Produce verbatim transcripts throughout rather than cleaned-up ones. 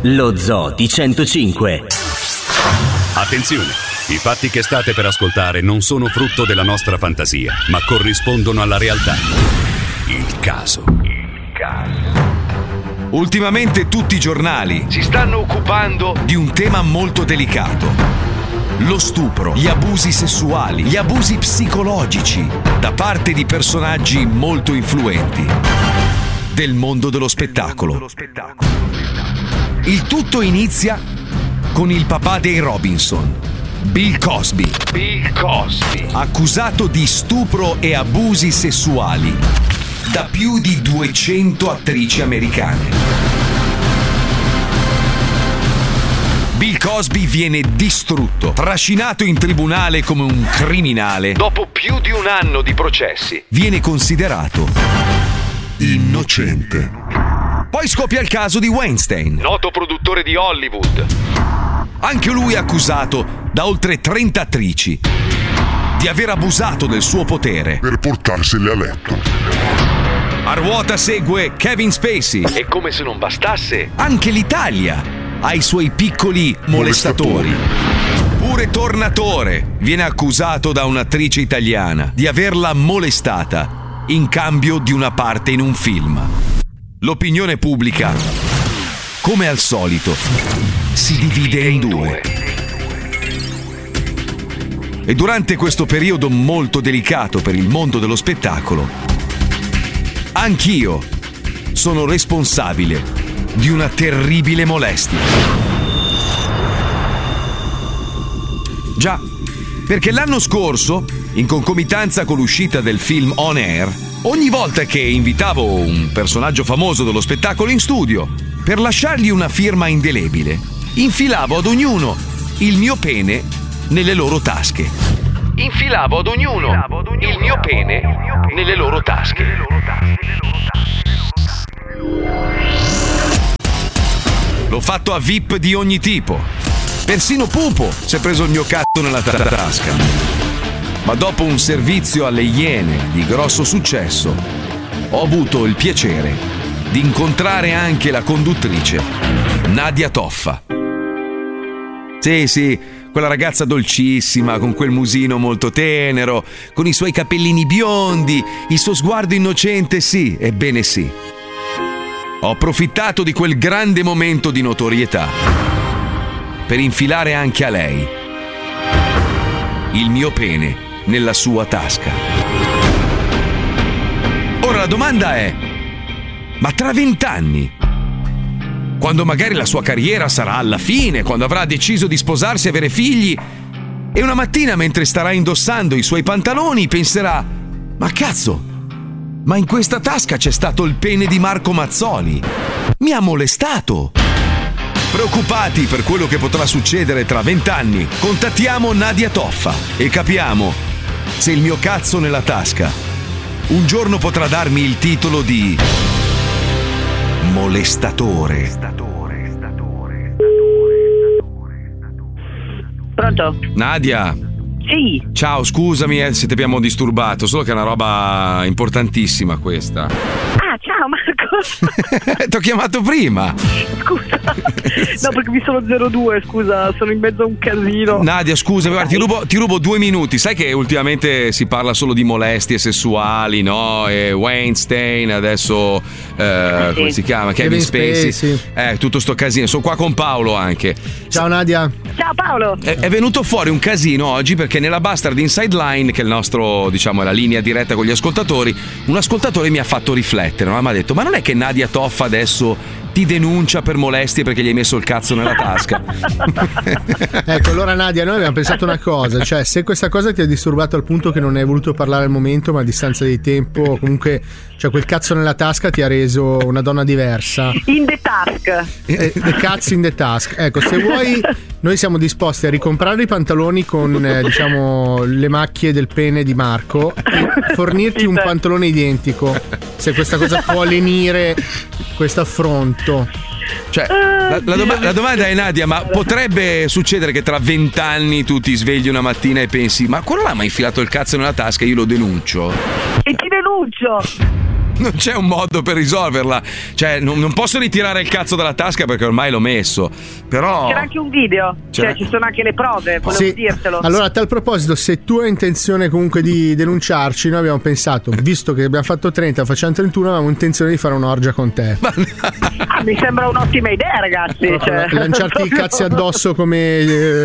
lo Zoo di centocinque. Attenzione! I fatti che state per ascoltare non sono frutto della nostra fantasia, ma corrispondono alla realtà. Il caso. Il caso. Ultimamente tutti i giornali si stanno occupando di un tema molto delicato: lo stupro, gli abusi sessuali, gli abusi psicologici da parte di personaggi molto influenti del mondo dello spettacolo. Il tutto inizia con il papà dei Robinson, Bill Cosby. Bill Cosby, accusato di stupro e abusi sessuali da più di duecento attrici americane. Bill Cosby viene distrutto, trascinato in tribunale come un criminale. Dopo più di un anno di processi, viene considerato innocente. Poi scoppia il caso di Weinstein, noto produttore di Hollywood. Anche lui è accusato da oltre trenta attrici di aver abusato del suo potere per portarsele a letto. A ruota segue Kevin Spacey e, come se non bastasse, anche l'Italia ha i suoi piccoli molestatori. Pure Tornatore viene accusato da un'attrice italiana di averla molestata in cambio di una parte in un film. L'opinione pubblica, come al solito, si divide in due. E durante questo periodo molto delicato per il mondo dello spettacolo, anch'io sono responsabile di una terribile molestia. Già, perché l'anno scorso, in concomitanza con l'uscita del film On Air, ogni volta che invitavo un personaggio famoso dello spettacolo in studio per lasciargli una firma indelebile, infilavo ad ognuno il mio pene nelle loro tasche. Infilavo ad ognuno il mio pene nelle loro tasche. L'ho fatto a V I P di ogni tipo. Persino Pupo si è preso il mio cazzo nella ta- tasca. Ma dopo un servizio alle Iene di grosso successo, ho avuto il piacere di incontrare anche la conduttrice Nadia Toffa. Sì, sì, quella ragazza dolcissima, con quel musino molto tenero, con i suoi capellini biondi, il suo sguardo innocente, sì, ebbene sì. Ho approfittato di quel grande momento di notorietà per infilare anche a lei il mio pene nella sua tasca. Ora la domanda è: ma tra vent'anni, quando magari la sua carriera sarà alla fine, quando avrà deciso di sposarsi e avere figli, e una mattina mentre starà indossando i suoi pantaloni penserà: ma cazzo, ma in questa tasca c'è stato il pene di Marco Mazzoli, mi ha molestato. Preoccupati per quello che potrà succedere tra vent'anni, contattiamo Nadia Toffa e capiamo se il mio cazzo nella tasca un giorno potrà darmi il titolo di molestatore. Pronto? Nadia? Sì. Ciao, scusami eh, se ti abbiamo disturbato, solo che è una roba importantissima questa. Ah, ciao Marco. Ti ho chiamato prima. Scusa. No, perché mi sono zero due, scusa, sono in mezzo a un casino. Nadia, scusa, guarda, ti rubo, ti rubo due minuti. Sai che ultimamente si parla solo di molestie sessuali, no? E Weinstein, adesso eh, sì. Come si chiama? Kevin, Kevin Spacey. Spacey. Eh, tutto sto casino. Sono qua con Paolo anche. Ciao Nadia. Ciao Paolo. È, è venuto fuori un casino oggi perché nella Bastard Inside Line, che è il nostro, diciamo, è la linea diretta con gli ascoltatori, un ascoltatore mi ha fatto riflettere, no? Mi ha detto: ma non è che Nadia Toffa adesso ti denuncia per molestie perché gli hai messo il cazzo nella tasca? Ecco, allora Nadia, noi abbiamo pensato una cosa, cioè se questa cosa ti ha disturbato al punto che non hai voluto parlare al momento, ma a distanza di tempo, comunque, cioè quel cazzo nella tasca ti ha reso una donna diversa. In the task. Eh, the cazzo in the task. Ecco, se vuoi noi siamo disposti a ricomprare i pantaloni con eh, diciamo le macchie del pene di Marco e fornirti un pantalone identico, se questa cosa può lenire questo affronto. Cioè, la, la, dom- la domanda è, Nadia, ma potrebbe succedere che tra vent'anni tu ti svegli una mattina e pensi: ma quello là mi ha infilato il cazzo nella tasca, io lo denuncio? E ti denuncio. non c'è un modo per risolverla. Cioè, non, non posso ritirare il cazzo dalla tasca perché ormai l'ho messo. Però. C'era anche un video, C'era... cioè ci sono anche le prove, volevo sì. dirtelo. Allora, a tal proposito, se tu hai intenzione comunque di denunciarci, noi abbiamo pensato, visto che abbiamo fatto trenta, facciamo trentuno, avevamo intenzione di fare un'orgia con te. Ah, mi sembra un'ottima idea, ragazzi. Cioè, lanciarti i cazzi addosso come eh...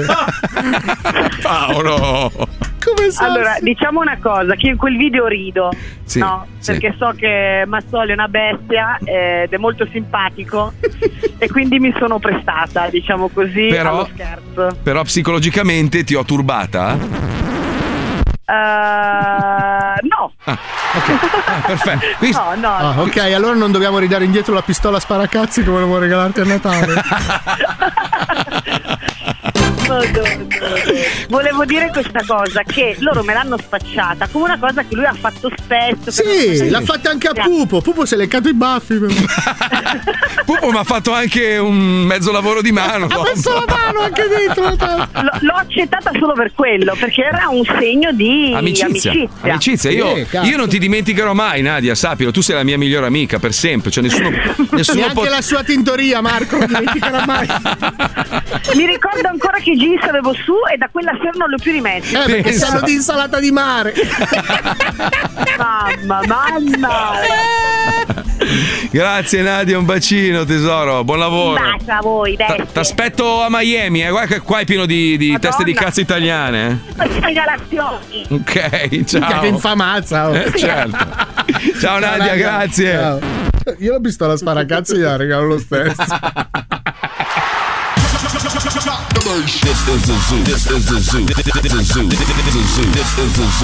Paolo. Come sai? Allora, diciamo una cosa, che io in quel video rido, sì, no? sì. Perché so che Mazzoli è una bestia ed è molto simpatico e quindi mi sono prestata, diciamo così, però, allo scherzo. Però psicologicamente ti ho turbata? Uh, no. Ah, okay. Ah, perfetto. Quindi... No, no. Ah, ok, allora non dobbiamo ridare indietro la pistola sparacazzi che volevo regalarti a Natale. Madonna. Volevo dire questa cosa, che loro me l'hanno spacciata come una cosa che lui ha fatto spesso. Sì, l'ha fatta anche a Pupo. Pupo si è leccato i baffi. Pupo mi ha fatto anche un mezzo lavoro di mano. Ha messo la mano anche dentro. L- l'ho accettata solo per quello, perché era un segno di amicizia. Amicizia, amicizia. Io, sì, io non ti dimenticherò mai, Nadia, sappilo, tu sei la mia migliore amica per sempre. Cioè nessuno, nessuno Neanche pot- la sua tintoria, Marco, non dimenticherà mai. Mi ricordo ancora che jeans avevo su e da quella sera non li ho più rimessi. Eh, perché Pensa. sanno di insalata di mare. Mamma, mamma. Grazie Nadia, un bacino tesoro, buon lavoro. Bacio a voi, bestie. Ti aspetto a Miami, eh. Guarda che qua è pieno di, di Madonna. teste di cazzo italiane. Segalazioni. eh. Ok, ciao. Che infamazza. Oh. Eh, certo. Ciao Nadia, Nadia. grazie. Ciao. Io l'ho visto alla sparacazzi, gliela regalo lo stesso. This is the zoo. This is the zoo. This is the zoo. This is the zoo. This is the zoo.